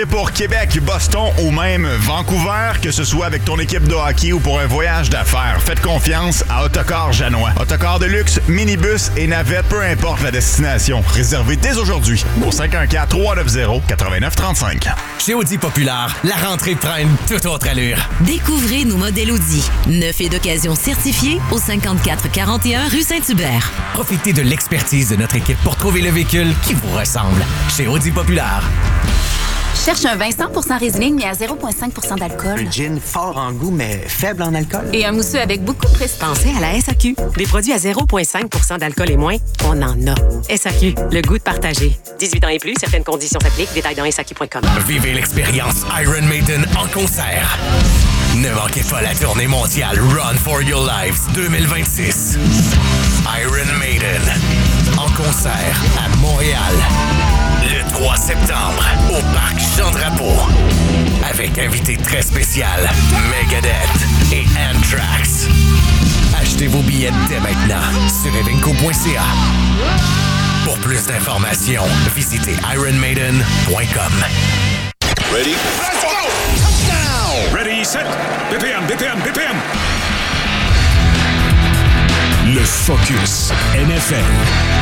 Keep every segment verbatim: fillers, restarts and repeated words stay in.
Pour Québec, Boston ou même Vancouver, que ce soit avec ton équipe de hockey ou pour un voyage d'affaires, faites confiance à Autocar Janois. Autocar de luxe, minibus et navette, peu importe la destination. Réservez dès aujourd'hui au cinq un quatre, trois neuf zéro, neuf neuf trois cinq. Chez Audi Populaire, la rentrée prend une toute autre allure. Découvrez nos modèles Audi, neuf et d'occasion certifiés au cinquante-quatre quarante et un rue Saint-Hubert. Profitez de l'expertise de notre équipe pour trouver le véhicule qui vous ressemble. Chez Audi Populaire. Cherche un vin cent pour cent Riesling, mais à zéro virgule cinq pour cent d'alcool. Un gin fort en goût, mais faible en alcool. Et un mousseux avec beaucoup de prestige. Pensez à la S A Q. Des produits à zéro virgule cinq pour cent d'alcool et moins, on en a. S A Q, le goût de partager. dix-huit ans et plus, certaines conditions s'appliquent. Détails dans S A Q point com. Vivez l'expérience Iron Maiden en concert. Ne manquez pas la tournée mondiale Run for Your Lives deux mille vingt-six. Iron Maiden en concert à Montréal. Le trois septembre, au Parc Jean-Drapeau. Avec invité très spécial, Megadeth et Anthrax. Achetez vos billets dès maintenant sur evenco point c a. Pour plus d'informations, visitez iron maiden point com. Ready? Let's go! Touchdown! Ready, set, B P M, B P M, B P M. Le Focus N F L.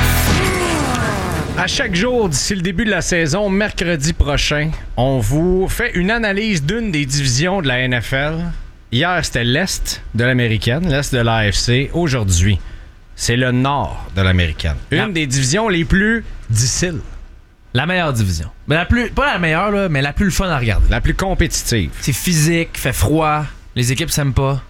À chaque jour d'ici le début de la saison, mercredi prochain, on vous fait une analyse d'une des divisions de la N F L. Hier, c'était l'Est de l'Américaine, l'Est de l'A F C. Aujourd'hui, c'est le Nord de l'Américaine. Une la... des divisions les plus difficiles. La meilleure division. Mais la plus, pas la meilleure, là, mais la plus le fun à regarder. La plus compétitive. C'est physique, fait froid, les équipes s'aiment pas.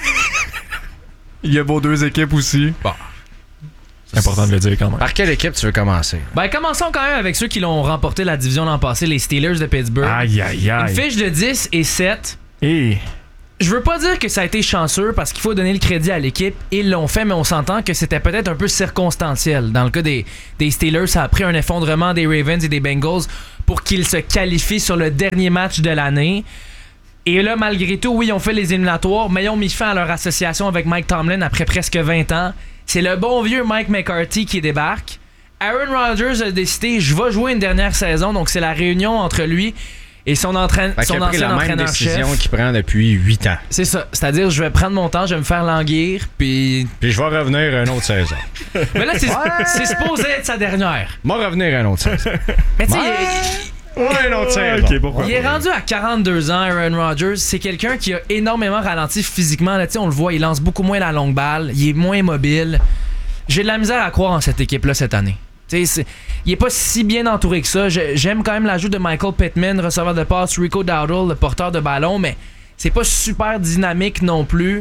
Il y a vos deux équipes aussi. Bon. C'est important de le dire quand même. Par quelle équipe tu veux commencer? Ben, commençons quand même avec ceux qui l'ont remporté la division l'an passé, les Steelers de Pittsburgh. Aïe, aïe, aïe. Une fiche de dix et sept. Et... Je veux pas dire que ça a été chanceux parce qu'il faut donner le crédit à l'équipe. Ils l'ont fait, mais on s'entend que c'était peut-être un peu circonstanciel. Dans le cas des, des Steelers, ça a pris un effondrement des Ravens et des Bengals pour qu'ils se qualifient sur le dernier match de l'année. Et là, malgré tout, oui, ils ont fait les éliminatoires, mais ils ont mis fin à leur association avec Mike Tomlin après presque vingt ans. C'est le bon vieux Mike McCarthy qui débarque. Aaron Rodgers a décidé, je vais jouer une dernière saison, donc c'est la réunion entre lui et son, entraîne, son ancien entraîneur-chef. C'est la même décision qu'il prend depuis huit ans. C'est ça. C'est-à-dire, je vais prendre mon temps, je vais me faire languir, puis... Puis je vais revenir à une autre saison. Mais là, c'est, ouais. c'est supposé être sa dernière. Moi, revenir à une autre saison. Mais tu sais... Ouais. Il... Ouais, une autre saison. Okay, il est rendu à quarante-deux ans, Aaron Rodgers. C'est quelqu'un qui a énormément ralenti physiquement. Là, on le voit, il lance beaucoup moins la longue balle, il est moins mobile. J'ai de la misère à croire en cette équipe-là cette année. C'est, il est pas si bien entouré que ça. J'aime quand même l'ajout de Michael Pittman, receveur de passe, Rico Dowdle, le porteur de ballon, mais c'est pas super dynamique non plus.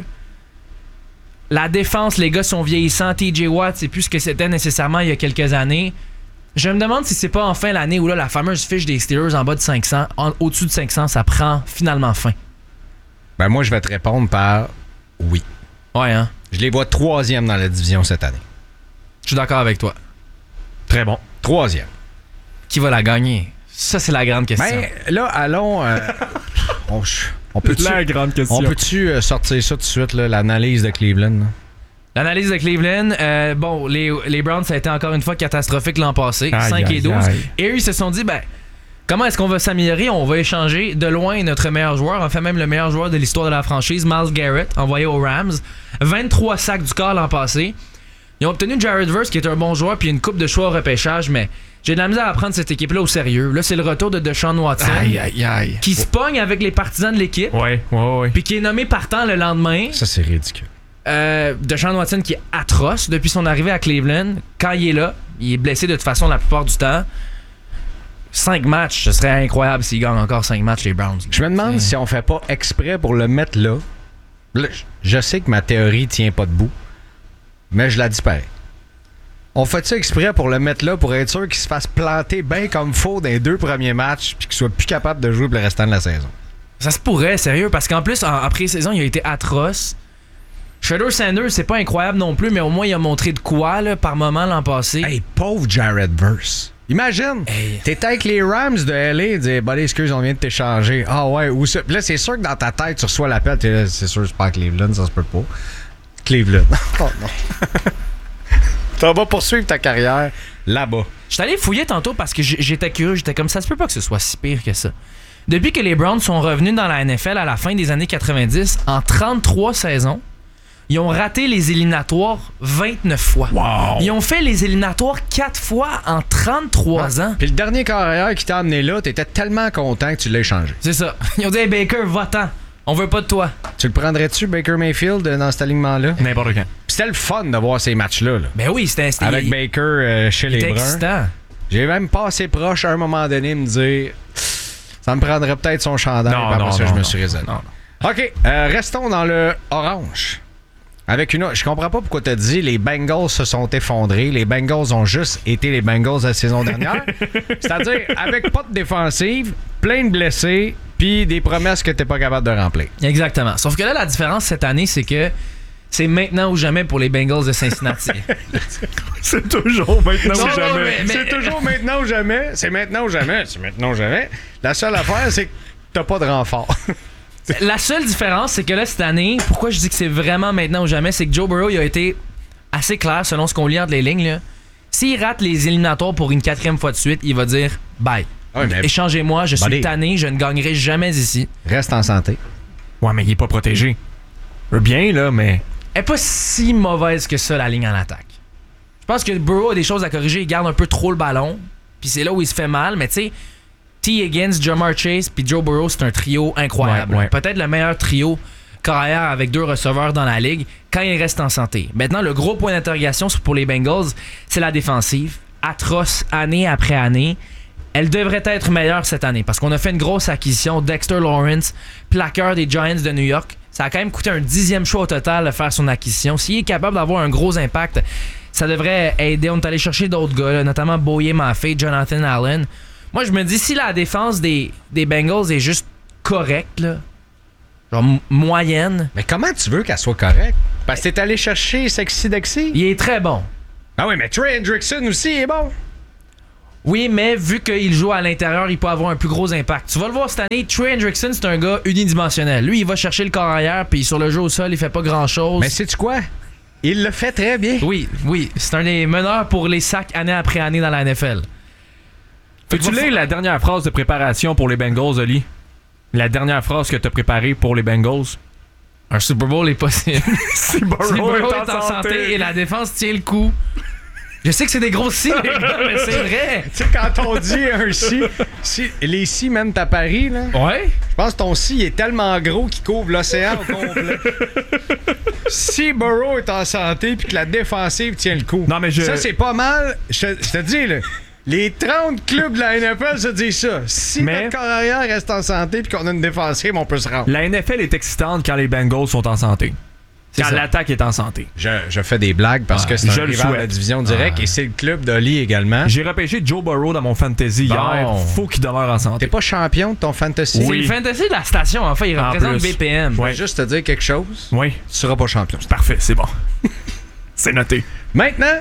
La défense, les gars sont vieillissants. T J Watt, c'est plus ce que c'était nécessairement il y a quelques années. Je me demande si c'est pas enfin l'année où là, la fameuse fiche des Steelers en bas de cinq cents, en, au-dessus de cinq cents, ça prend finalement fin. Ben moi, je vais te répondre par oui. Ouais, hein? Je les vois troisième dans la division cette année. Je suis d'accord avec toi. Très bon. Troisième. Qui va la gagner? Ça, c'est la grande question. Ben, là, allons... Euh, on, on peut-tu, la grande question. On peut-tu euh, sortir ça tout de suite, là, l'analyse de Cleveland? Là? L'analyse de Cleveland, euh, bon, les, les Browns, ça a été encore une fois catastrophique l'an passé, aïe, cinq aïe, et douze. Aïe. Et eux, ils se sont dit, ben, comment est-ce qu'on va s'améliorer? On va échanger de loin notre meilleur joueur, enfin même le meilleur joueur de l'histoire de la franchise, Myles Garrett, envoyé aux Rams. vingt-trois sacs du corps l'an passé. Ils ont obtenu Jared Verse, qui est un bon joueur, puis une coupe de choix au repêchage, mais j'ai de la misère à prendre cette équipe-là au sérieux. Là, c'est le retour de Deshaun Watson, aïe, aïe, aïe. qui se pogne avec les partisans de l'équipe, ouais, ouais, ouais. puis qui est nommé partant le lendemain. Ça, c'est ridicule. Euh, Deshaun Watson qui est atroce depuis son arrivée à Cleveland. Quand il est là, il est blessé de toute façon la plupart du temps. Cinq matchs, ce serait incroyable s'il gagne encore cinq matchs les Browns. Je me demande c'est... si on fait pas exprès pour le mettre là. là. Je sais que ma théorie tient pas debout, mais je la dis pareil. On fait ça exprès pour le mettre là pour être sûr qu'il se fasse planter bien comme faux dans les deux premiers matchs puis qu'il soit plus capable de jouer pour le restant de la saison. Ça se pourrait, sérieux, parce qu'en plus, en, en pré-saison, il a été atroce. Shedeur Sanders, c'est pas incroyable non plus, mais au moins il a montré de quoi là, par moment l'an passé. Hey, pauvre Jared Verse. Imagine, hey. T'es avec les Rams de L A et dis bah, excuse, on vient de t'échanger. Ah ouais, où ça? Puis là, c'est sûr que dans ta tête, tu reçois l'appel. T'es là, c'est sûr, c'est pas à Cleveland, ça se peut pas. Cleveland. Oh non. T'en vas poursuivre ta carrière là-bas. J'étais allé fouiller tantôt parce que j'étais curieux. J'étais comme ça se peut pas que ce soit si pire que ça. Depuis que les Browns sont revenus dans la N F L à la fin des années quatre-vingt-dix, en trente-trois saisons, ils ont raté les éliminatoires vingt-neuf fois. Wow. Ils ont fait les éliminatoires quatre fois en trente-trois ans. Puis le dernier carrière qui t'a amené là, t'étais tellement content que tu l'as échangé. C'est ça. Ils ont dit hey, Baker, va-t'en. On veut pas de toi. Tu le prendrais-tu, Baker Mayfield, dans cet alignement-là? N'importe quand. Puis c'était le fun de voir ces matchs-là. Là. Ben oui, c'était... c'était Avec il, Baker euh, chez les Bruns. excitant. J'ai même passé proche à un moment donné me dire... Ça me prendrait peut-être son chandail. Non, après non, ça, non, je me non. suis raisonné. OK, euh, restons dans le orange. Avec une, je comprends pas pourquoi t'as dit les Bengals se sont effondrés. Les Bengals ont juste été les Bengals la saison dernière. C'est-à-dire avec pas de défensive, plein de blessés, puis des promesses que t'es pas capable de remplir. Exactement. Sauf que là, la différence cette année, c'est que c'est maintenant ou jamais pour les Bengals de Cincinnati. C'est toujours maintenant Non, ou non, jamais. mais- mais- C'est toujours maintenant ou jamais. C'est maintenant ou jamais. C'est maintenant ou jamais. La seule affaire, c'est que t'as pas de renfort. La seule différence, c'est que là, cette année, pourquoi je dis que c'est vraiment maintenant ou jamais, c'est que Joe Burrow il a été assez clair selon ce qu'on lit entre les lignes. Là. S'il rate les éliminatoires pour une quatrième fois de suite, il va dire bye. Ouais, mais- Échangez-moi, je suis Buddy. tanné, je ne gagnerai jamais ici. Reste en santé. Ouais, mais il est pas protégé. Bien, là, mais... Elle est pas si mauvaise que ça, la ligne en attaque. Je pense que Burrow a des choses à corriger. Il garde un peu trop le ballon. Puis c'est là où il se fait mal. Mais tu sais, T. Higgins, Jamar Chase puis Joe Burrow, c'est un trio incroyable. Ouais, ouais. Peut-être le meilleur trio carrière avec deux receveurs dans la ligue quand il reste en santé. Maintenant, le gros point d'interrogation pour les Bengals, c'est la défensive. Atroce année après année. Elle devrait être meilleure cette année parce qu'on a fait une grosse acquisition. Dexter Lawrence, plaqueur des Giants de New York. Ça a quand même coûté un dixième choix au total de faire son acquisition. S'il est capable d'avoir un gros impact, ça devrait aider. On est allé chercher d'autres gars, là, notamment Boye Maffei, Jonathan Allen. Moi, je me dis, si la défense des, des Bengals est juste correcte, là, genre m- moyenne, Mais comment tu veux qu'elle soit correcte? Parce que t'es allé chercher Sexy Dexy? il est très bon. Ah oui, mais Trey Hendrickson aussi est bon. Oui, mais vu qu'il joue à l'intérieur, il peut avoir un plus gros impact. Tu vas le voir cette année, Trey Hendrickson, c'est un gars unidimensionnel. Lui, il va chercher le corps arrière, puis sur le jeu au sol, il fait pas grand-chose. Mais sais-tu quoi? Il le fait très bien. Oui, oui, c'est un des meneurs pour les sacs année après année dans la N F L. Peux-tu lire la dernière phrase de préparation pour les Bengals, Oli? La dernière phrase que t'as préparée pour les Bengals? Un Super Bowl est possible. Si Burrow, Si Burrow est en santé. et la défense tient le coup. Je sais que c'est des gros si, les gars, mais c'est vrai. Tu sais, quand on dit un si, si les si mènent à Paris, là, Ouais. je pense que ton si est tellement gros qu'il couvre l'océan au complet. Si Burrow est en santé puis que la défensive tient le coup. Non, mais je- Ça, c'est pas mal. Je te- je te dis, là, les trente clubs de la N F L se disent ça. Si Mais- notre corps arrière reste en santé puis qu'on a une défensive, on peut se rendre. La N F L est excitante quand les Bengals sont en santé. C'est Quand ça. l'attaque est en santé. Je, je fais des blagues parce Ah, que c'est je un le rival de la souhaite. division directe Ah. et c'est le club d'Oli également. J'ai repêché Joe Burrow dans mon fantasy Bon. hier. Faut qu'il demeure en santé. T'es pas champion de ton fantasy? C'est Oui. le fantasy de la station, en fait. Il En représente plus. B P M. Je vais juste te dire quelque chose. Oui. Tu seras pas champion. Parfait, c'est bon. C'est noté. Maintenant,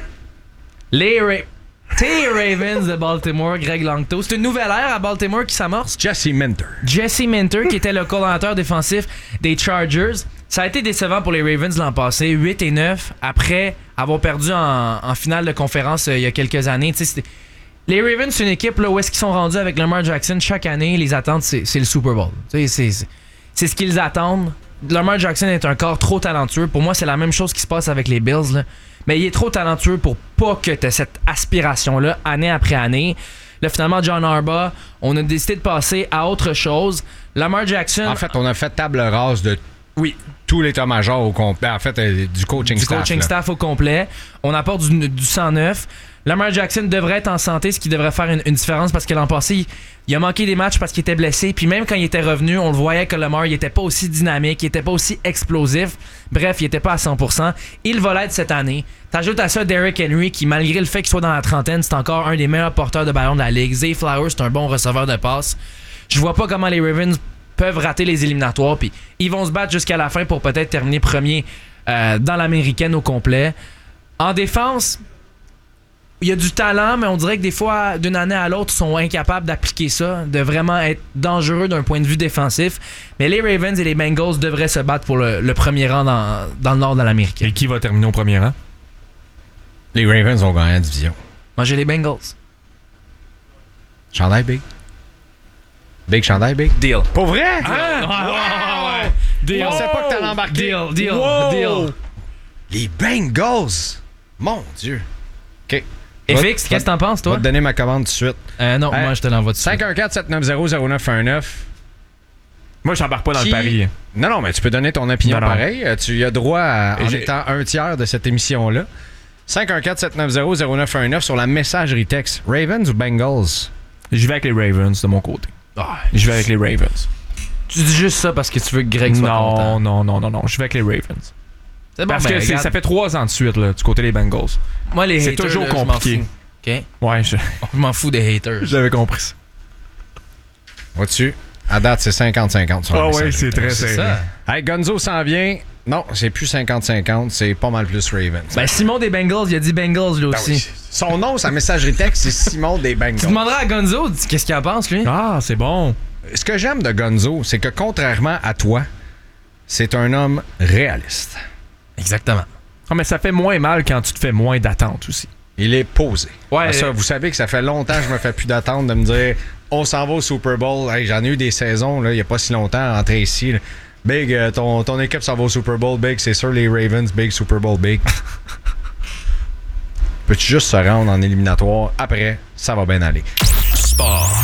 Les Ra- T'es Ravens de Baltimore, Greg Langto. C'est une nouvelle ère à Baltimore qui s'amorce. Jesse Minter. Jesse Minter, qui était le coordonnateur défensif des Chargers. Ça a été décevant pour les Ravens l'an passé, huit et neuf, après avoir perdu en, en finale de conférence euh, il y a quelques années. Tu sais, c'était- les Ravens, c'est une équipe là, où est-ce qu'ils sont rendus avec Lamar Jackson. Chaque année, les attentes, c'est, c'est le Super Bowl. Tu sais, c'est, c'est, c'est ce qu'ils attendent. Lamar Jackson est un corps trop talentueux. Pour moi, c'est la même chose qui se passe avec les Bills. Là. Mais il est trop talentueux pour pas que tu aies cette aspiration-là, année après année. Là, finalement, John Harbaugh, on a décidé de passer à autre chose. Lamar Jackson... En fait, on a fait table rase de oui. tout l'état-major au complet. En fait, euh, du coaching du staff. coaching là. staff au complet. On apporte du, du sang neuf. Lamar Jackson devrait être en santé, ce qui devrait faire une, une différence parce que l'an passé, il, il a manqué des matchs parce qu'il était blessé. Puis même quand il était revenu, on le voyait que Lamar, il était pas aussi dynamique, il était pas aussi explosif. Bref, il était pas à cent pour cent. Il va l'être cette année. T'ajoutes à ça Derrick Henry, qui malgré le fait qu'il soit dans la trentaine, c'est encore un des meilleurs porteurs de ballon de la ligue. Zay Flowers, c'est un bon receveur de passe. Je vois pas comment les Ravens peuvent rater les éliminatoires. Puis ils vont se battre jusqu'à la fin pour peut-être terminer premier euh, dans l'américaine au complet. En défense, il y a du talent, mais on dirait que des fois, d'une année à l'autre, ils sont incapables d'appliquer ça, de vraiment être dangereux d'un point de vue défensif. Mais les Ravens et les Bengals devraient se battre pour le, le premier rang dans, dans le nord de l'américaine. Et qui va terminer au premier rang? Les Ravens ont gagné la division. Moi, j'ai les Bengals. Chandail Big. Big chandail Big. Deal. Pour vrai? Ah, ouais, ouais, ouais. Deal. Wow. On sait pas que t'allais embarquer. Deal, deal, Wow. deal. Les Bengals. Mon Dieu. OK. F X, qu'est-ce que t'en penses, toi? Je vais te donner ma commande tout de suite. Euh, non, Hey, moi, je te l'envoie tout de suite. cinq un quatre sept neuf zéro zéro neuf un neuf. Moi, j'embarque pas dans Qui- le pari. Non, non, mais tu peux donner ton opinion Non, non. pareil. Euh, Tu y as droit à, en J'ai- étant un tiers de cette émission-là. cinq un quatre sept neuf zéro zéro neuf un neuf sur la messagerie texte. Ravens ou Bengals? Je vais avec les Ravens de mon côté. Ah, Je vais avec les Ravens. tu dis juste ça parce que tu veux que Greg soit Non, content. non, non, non, non. Je vais avec les Ravens. C'est bon, Parce ben, que c'est- regarde. ça fait trois ans de suite, là, du côté des Bengals. Moi, les c'est haters, toujours là, je m'en compliqué. fous. OK? Ouais, je- Je m'en fous des haters. j'avais compris ça. Vois-tu? À date, c'est cinquante cinquante sur la Ah ouais, messagerie c'est texte. très C'est serré. ça. Hey, Gonzo s'en vient. Non, c'est plus cinquante cinquante, c'est pas mal plus Ravens. Ben, Simon des Bengals, il a dit Bengals, lui Ben aussi. oui. Son nom, sa messagerie texte, c'est Simon des Bengals. Tu demanderas à Gonzo qu'est-ce qu'il en pense, lui. Ah, c'est bon. Ce que j'aime de Gonzo, c'est que contrairement à toi, c'est un homme réaliste. Exactement. Ah, mais ça fait moins mal quand tu te fais moins d'attente aussi. Il est posé. Ouais, Ah, ça, euh, vous savez que ça fait longtemps que je me fais plus d'attente de me dire on s'en va au Super Bowl. Hey, j'en ai eu des saisons, là, il n'y a pas si longtemps, à rentrer ici. Là. Big, euh, ton, ton équipe s'en va au Super Bowl. Big, c'est sûr, les Ravens. Big, Super Bowl, big. Peux-tu juste se rendre en éliminatoire? Après, ça va bien aller. Sport.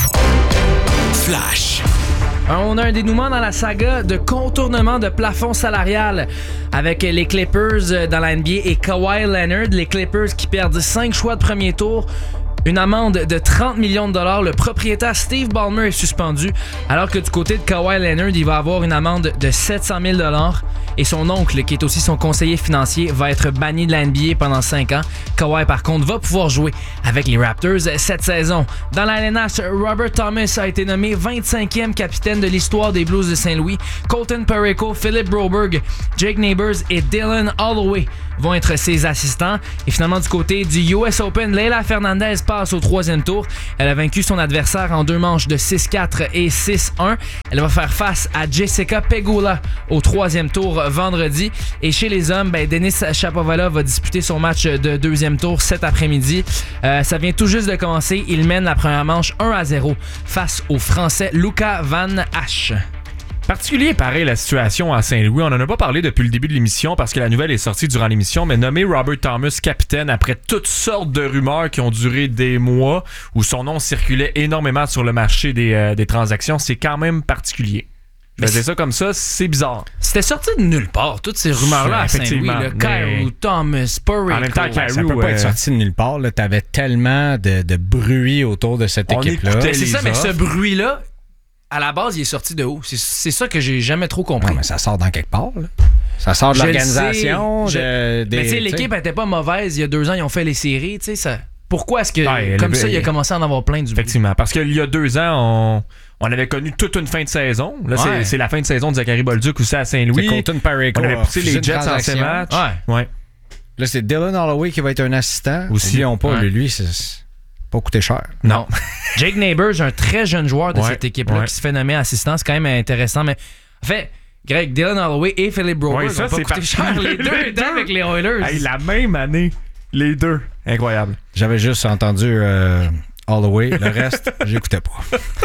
Flash. On a un dénouement dans la saga de contournement de plafond salarial avec les Clippers dans la N B A et Kawhi Leonard. Les Clippers qui perdent cinq choix de premier tour. Une amende de trente millions de dollars. Le propriétaire Steve Ballmer est suspendu, alors que du côté de Kawhi Leonard, il va avoir une amende de sept cent mille dollars. Et son oncle, qui est aussi son conseiller financier, va être banni de la N B A pendant cinq ans. Kawhi, par contre, va pouvoir jouer avec les Raptors cette saison. Dans la N H, Robert Thomas a été nommé vingt-cinquième capitaine de l'histoire des Blues de Saint-Louis. Colton Parayko, Philip Broberg, Jake Neighbors et Dylan Holloway vont être ses assistants. Et finalement, du côté du U S Open, Leila Fernandez passe au troisième tour. Elle a vaincu son adversaire en deux manches de six quatre et six un. Elle va faire face à Jessica Pegula au troisième tour vendredi. Et chez les hommes, ben, Denis Shapovalov va disputer son match de deuxième tour cet après-midi. Euh, ça vient tout juste de commencer. Il mène la première manche un à zéro face au Français Luca Van Hache. Particulier, pareil, la situation à Saint-Louis. On en a pas parlé depuis le début de l'émission parce que la nouvelle est sortie durant l'émission, mais nommé Robert Thomas capitaine après toutes sortes de rumeurs qui ont duré des mois où son nom circulait énormément sur le marché des, euh, des transactions, c'est quand même particulier. Je vais dire ça comme ça, c'est bizarre. C'était sorti de nulle part, toutes ces rumeurs-là à Saint-Louis. Effectivement, Là, mais- Kyrou, Thomas, Parayko. En même temps, Kyrou, Ça peut pas euh, être sorti de nulle part. Là. T'avais tellement de, de bruit autour de cette On équipe-là. écoutait Mais c'est les ça, mais offres. ce bruit-là, à la base, il est sorti de où? C'est, c'est ça que j'ai jamais trop compris. Ouais, mais ça sort dans quelque part. Là. Ça sort de Je le l'organisation. sais, de- je- des- mais tu sais, t'sais. l'équipe était pas mauvaise. Il y a deux ans, ils ont fait les séries. Tu sais, ça... Pourquoi est-ce que, Ouais, comme le- ça, il a commencé à en avoir plein du bruit? Effectivement, parce qu'il y a deux ans, on, on avait connu toute une fin de saison. Là, Ouais. c'est, c'est la fin de saison de Zachary Bolduc aussi à Saint-Louis. C'est Colton Parayko On avait a poussé refusé les une Jets en ces transaction. matchs. Ouais. Ouais. Là, c'est Dylan Holloway qui va être un assistant. Aussi. Oublions pas, Ouais. lui, c'est c'est pas coûté cher. Non. Jake Neighbors, un très jeune joueur de Ouais, cette équipe-là ouais. qui se fait nommer assistant. C'est quand même intéressant. Mais en fait, Greg, Dylan Holloway et Philip Broberg Ouais, ça, ont pas c'est coûté cher. particulier. Les deux Les étaient deux. avec les Oilers. Hey, la même année, les deux. Incroyable. J'avais juste entendu euh, Holloway. Le reste, j'écoutais pas.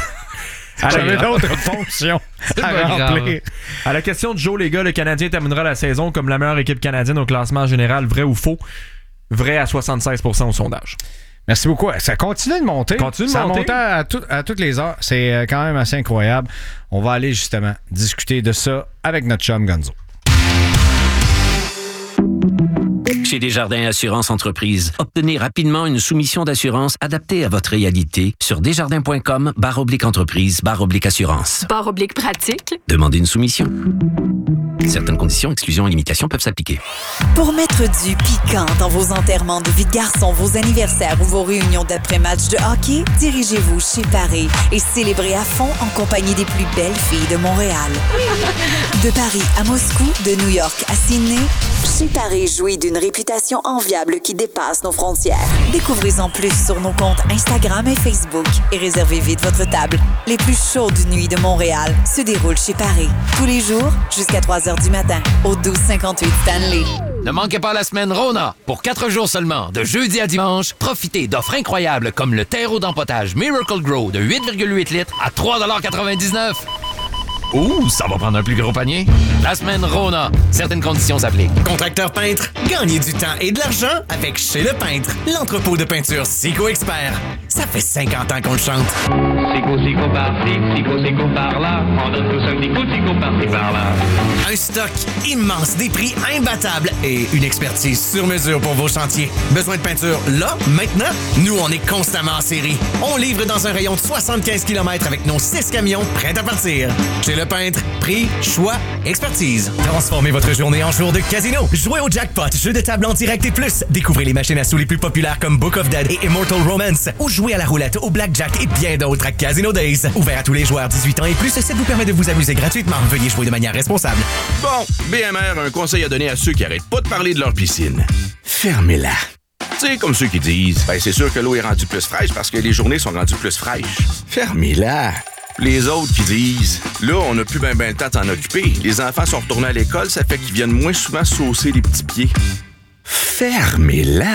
À J'avais la, d'autres fonctions C'est à pas grave. remplir. à la question de Joe, les gars, le Canadien terminera la saison comme la meilleure équipe canadienne au classement général. Vrai ou faux? Vrai à soixante-seize pour cent au sondage. Merci beaucoup. Ça continue de monter. Continue de ça monter. monte à, tout- à toutes les heures. C'est euh, quand même assez incroyable. On va aller justement discuter de ça avec notre chum Gonzo. Chez Desjardins Assurance Entreprise, obtenez rapidement une soumission d'assurance adaptée à votre réalité sur desjardins.com barre oblique entreprise barre oblique assurance. Barre oblique pratique. Demandez une soumission. Certaines conditions, exclusions et limitations peuvent s'appliquer. Pour mettre du piquant dans vos enterrements de vie de garçon, vos anniversaires ou vos réunions d'après-match de hockey, dirigez-vous chez Paris et célébrez à fond en compagnie des plus belles filles de Montréal. De Paris à Moscou, de New York à Sydney, chez Paris jouit d'une réputation enviable qui dépasse nos frontières. Découvrez-en plus sur nos comptes Instagram et Facebook et réservez vite votre table. Les plus chaudes nuits de Montréal se déroulent chez Paris. Tous les jours jusqu'à trois heures du matin au douze cinquante-huit Stanley. Ne manquez pas la semaine Rona. Pour quatre jours seulement, de jeudi à dimanche, profitez d'offres incroyables comme le terreau d'empotage Miracle Grow de huit virgule huit litres à trois quatre-vingt-dix-neuf. Ouh, ça va prendre un plus gros panier. La semaine Rona. Certaines conditions s'appliquent. Contracteur peintre, gagnez du temps et de l'argent avec Chez Le Peintre, l'entrepôt de peinture Sico Expert. Ça fait cinquante ans qu'on le chante. Sico, Sico par-ci, Sico, Sico par-là. On donne tous un petit coup de Sico par-ci, par-là. Un stock immense, des prix imbattables et une expertise sur mesure pour vos chantiers. Besoin de peinture là, maintenant? Nous, on est constamment en série. On livre dans un rayon de soixante-quinze kilomètres avec nos six camions prêts à partir. Chez Le Peintre, prix, choix, expertise. Transformez votre journée en jour de casino. Jouez au jackpot, jeu de table en direct et plus. Découvrez les machines à sous les plus populaires comme Book of Dead et Immortal Romance. Ou jouez à la roulette, au blackjack et bien d'autres à Casino Days. Ouvert à tous les joueurs dix-huit ans et plus, ça vous permet de vous amuser gratuitement. Veuillez jouer de manière responsable. Bon, B M R a un conseil à donner à ceux qui arrêtent pas de parler de leur piscine. Fermez-la. Tu sais, comme ceux qui disent, ben c'est sûr que l'eau est rendue plus fraîche parce que les journées sont rendues plus fraîches. Fermez-la. Les autres qui disent, là, on n'a plus ben ben le temps de t'en occuper. Les enfants sont retournés à l'école, ça fait qu'ils viennent moins souvent saucer les petits pieds. Fermez-la.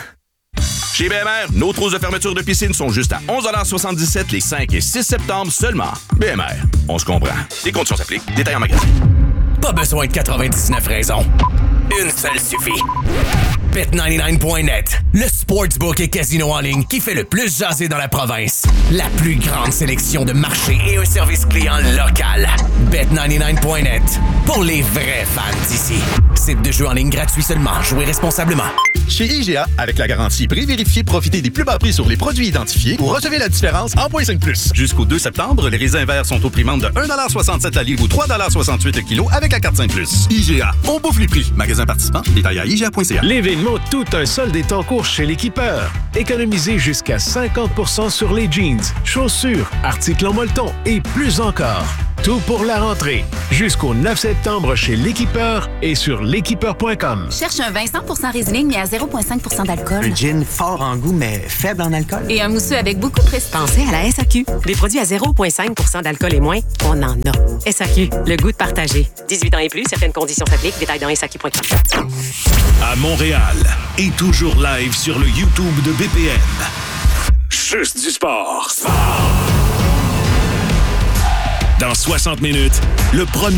Chez B M R, nos trousses de fermeture de piscine sont juste à onze soixante-dix-sept les cinq et six septembre seulement. B M R, on se comprend. Les conditions s'appliquent. Détails en magasin. Pas besoin de quatre-vingt-dix-neuf raisons. Une seule suffit. Bet quatre-vingt-dix-neuf point net, le sportsbook et casino en ligne qui fait le plus jaser dans la province. La plus grande sélection de marchés et un service client local. Bet quatre-vingt-dix-neuf point net, pour les vrais fans d'ici. Site de jeu en ligne gratuit seulement. Jouez responsablement. Chez I G A, avec la garantie prix-vérifiée, profitez des plus bas prix sur les produits identifiés ou recevez la différence en point cinq plus. Jusqu'au deux septembre, les raisins verts sont au prix de un soixante-sept la livre ou trois soixante-huit le kilo avec la carte cinq plus. I G A, on bouffe les prix. Magasin participant, détail à I G A point C A. L'événement Tout un solde est en cours chez l'Équipeur. Économisez jusqu'à cinquante pour cent sur les jeans, chaussures, articles en molleton et plus encore. Tout pour la rentrée. Jusqu'au neuf septembre chez l'Équipeur et sur l'équipeur point com. Cherche un vin cent pour cent Riesling, mais à zéro virgule cinq pour cent d'alcool. Un gin fort en goût, mais faible en alcool. Et un mousseux avec beaucoup de prestige. Pensez à la S A Q. Des produits à zéro virgule cinq pour cent d'alcool et moins, on en a. S A Q, le goût de partager. dix-huit ans et plus, certaines conditions s'appliquent. Détails dans S A Q point com. À Montréal et toujours live sur le YouTube de B P N. Juste du sport. Dans soixante minutes, le premier